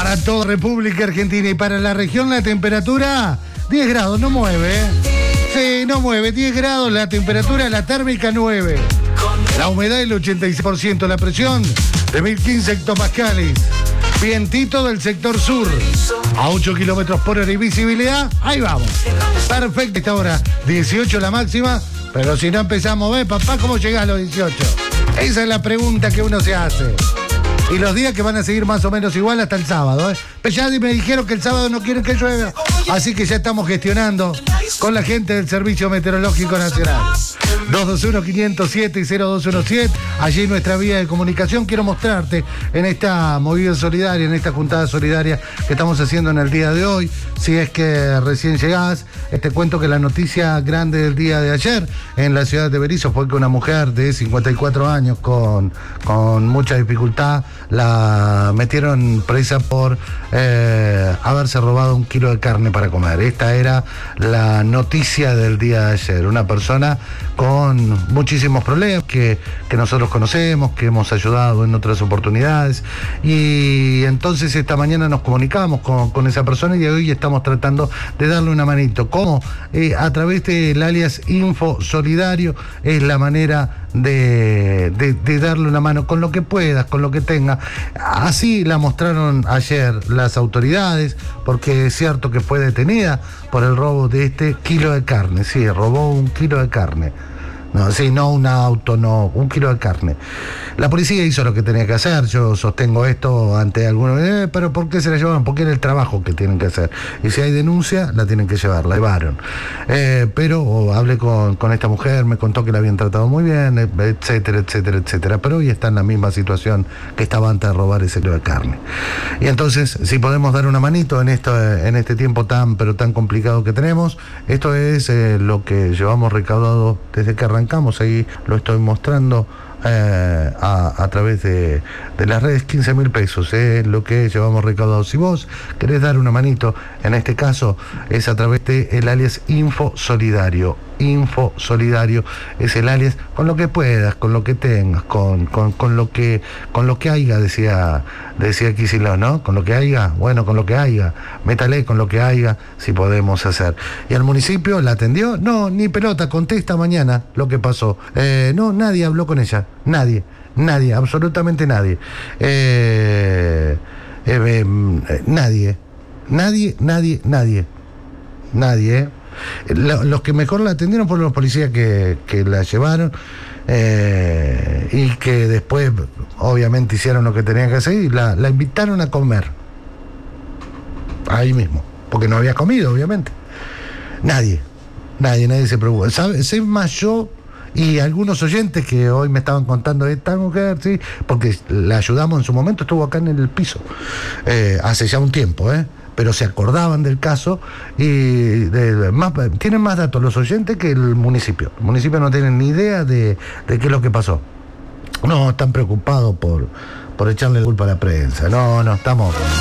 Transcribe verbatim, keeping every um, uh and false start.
Para toda República Argentina y para la región la temperatura diez grados, no mueve, ¿eh? Sí, no mueve, diez grados la temperatura, la térmica nueve. La humedad el ochenta y seis por ciento, la presión de mil quince hectopascales. Vientito del sector sur, a ocho kilómetros por hora y visibilidad, ahí vamos. Perfecto, esta hora, dieciocho la máxima, pero si no empezamos, ¿ves, papá, cómo llegás a los dieciocho? Esa es la pregunta que uno se hace. Y los días que van a seguir más o menos igual hasta el sábado, ¿eh? Pero ya me dijeron que el sábado no quieren que llueva, así que ya estamos gestionando con la gente del Servicio Meteorológico Nacional. dos dos uno, quinientos siete y cero dos uno siete, allí nuestra vía de comunicación. Quiero mostrarte en esta movida solidaria, en esta juntada solidaria que estamos haciendo en el día de hoy. Si es que recién llegás, te cuento que la noticia grande del día de ayer en la ciudad de Berisso fue que una mujer de cincuenta y cuatro años con, con mucha dificultad la metieron presa por eh, haberse robado un kilo de carne para comer. Esta era la noticia del día de ayer. Una persona con muchísimos problemas que, que nosotros conocemos, que hemos ayudado en otras oportunidades, y entonces esta mañana nos comunicamos con, con esa persona y hoy estamos tratando de darle una manito. ¿Cómo? Eh, a través del alias Info Solidario es la manera de, de, de darle una mano con lo que puedas, con lo que tengas. Así la mostraron ayer las autoridades, porque es cierto que fue detenida por el robo de este kilo de carne. Sí, robó un kilo de carne. No, sí, no un auto, no, un kilo de carne. La policía hizo lo que tenía que hacer. Yo sostengo esto ante algunos, eh, pero ¿por qué se la llevaron? Porque era el trabajo que tienen que hacer. Y si hay denuncia, la tienen que llevar, la llevaron. Eh, pero oh, hablé con, con esta mujer, me contó que la habían tratado muy bien, etcétera, etcétera, etcétera. Pero hoy está en la misma situación que estaba antes de robar ese kilo de carne. Y entonces, si podemos dar una manito en esto, en este tiempo tan, pero tan complicado que tenemos, esto es eh, lo que llevamos recaudado desde que arrancamos. Ahí lo estoy mostrando eh, a, a través de, de las redes. Quince mil pesos es lo que llevamos recaudado. Si vos querés dar una manito, en este caso es a través del alias Info Solidario. Info Solidario es el alias, con lo que puedas, con lo que tengas, con, con, con lo que con lo que haya, decía decía Kicillof, ¿no? Con lo que haya, bueno, con lo que haya, métale con lo que haya, si podemos hacer. ¿Y al municipio la atendió? No, ni pelota, contesta mañana lo que pasó. Eh, no, nadie habló con ella, nadie, nadie, absolutamente nadie. Eh, eh, eh, nadie, nadie, nadie, nadie, nadie, ¿eh? Los que mejor la atendieron fueron los policías que, que la llevaron eh, y que después obviamente hicieron lo que tenían que hacer y la, la invitaron a comer ahí mismo, porque no había comido obviamente. Nadie, nadie, nadie se preocupa. ¿Sabe? Sé más yo y algunos oyentes que hoy me estaban contando de esta mujer, sí, porque la ayudamos en su momento, estuvo acá en el piso eh, hace ya un tiempo, ¿eh? Pero se acordaban del caso y de, más, tienen más datos los oyentes que el municipio. El municipio no tiene ni idea de, de qué es lo que pasó. No, están preocupados por, por echarle la culpa a la prensa. No, no, estamos...